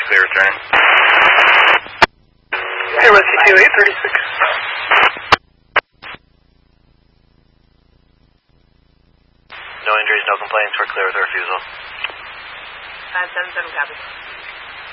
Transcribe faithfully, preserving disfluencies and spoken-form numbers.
clear return. Hey, Rescue two eight thirty-six. No injuries, no complaints, we're clear with our refusal. five seven seven, copy.